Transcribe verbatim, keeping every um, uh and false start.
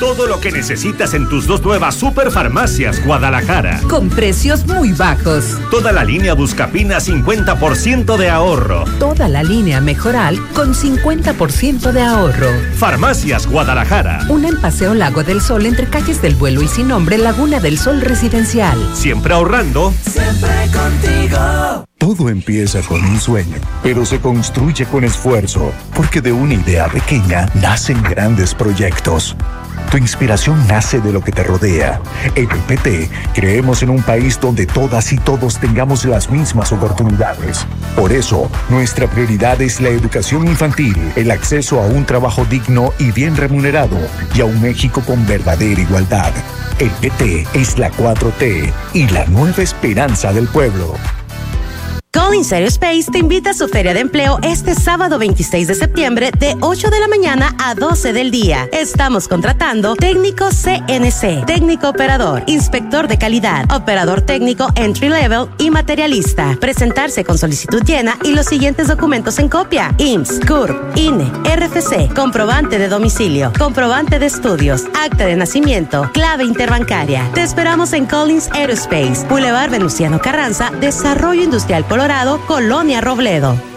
Todo lo que necesitas en tus dos nuevas Superfarmacias Guadalajara. Con precios muy bajos. Toda la línea Buscapina cincuenta por ciento de ahorro. Toda la línea Mejoral con cincuenta por ciento de ahorro. Farmacias Guadalajara. Una en Paseo Lago del Sol entre calles del Vuelo y Sin Nombre, Laguna del Sol Residencial. Siempre ahorrando. Siempre contigo. Todo empieza con un sueño, pero se construye con esfuerzo, porque de una idea pequeña nacen grandes proyectos. Tu inspiración nace de lo que te rodea. En el P T creemos en un país donde todas y todos tengamos las mismas oportunidades. Por eso, nuestra prioridad es la educación infantil, el acceso a un trabajo digno y bien remunerado, y a un México con verdadera igualdad. El P T es la cuatro T y la nueva esperanza del pueblo. Collins Aerospace te invita a su feria de empleo este sábado veintiséis de septiembre de ocho de la mañana a doce del día. Estamos contratando técnico C N C, técnico operador, inspector de calidad, operador técnico entry level y materialista. Presentarse con solicitud llena y los siguientes documentos en copia: I M S S, C U R P, I N E, R F C, comprobante de domicilio, comprobante de estudios, acta de nacimiento, clave interbancaria. Te esperamos en Collins Aerospace, Boulevard Venustiano Carranza, Desarrollo Industrial Colorado, Colonia Robledo.